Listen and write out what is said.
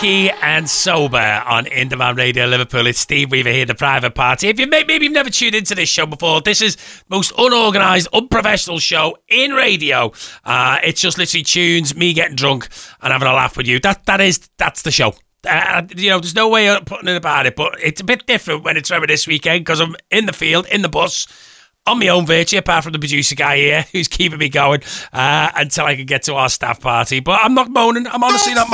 Key and Sober on In Demand Radio Liverpool. It's Steve Weaver here, the private party. If maybe you've never tuned into this show before, this is the most unorganised, unprofessional show in radio. It's just literally tunes, me getting drunk and having a laugh with you. That's the show. There's no way of putting it about it, but it's a bit different when it's over this weekend because I'm in the field, in the bus, on my own virtue, apart from the producer guy here who's keeping me going until I can get to our staff party. But I'm not moaning. I'm honestly not moaning.